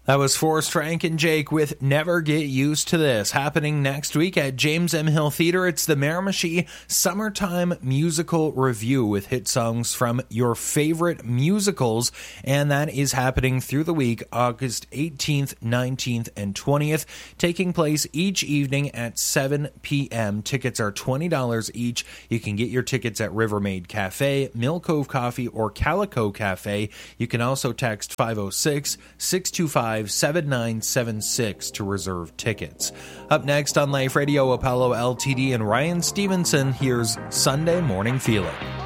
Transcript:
That was Forrest Frank and Jake with Never Get Used to This. Happening next week at James M. Hill Theater, it's the Miramichi Summertime Musical Review with hit songs from your favorite musicals, and that is happening through the week, August 18th, 19th, and 20th, taking place each evening at 7 p.m. Tickets are $20 each. You can get your tickets at Rivermaid Cafe, Mill Cove Coffee, or Calico Cafe. You can also text 506-625-7976 to reserve tickets. Up next on Life Radio, Apollo LTD and Ryan Stevenson, here's Sunday Morning Feeling.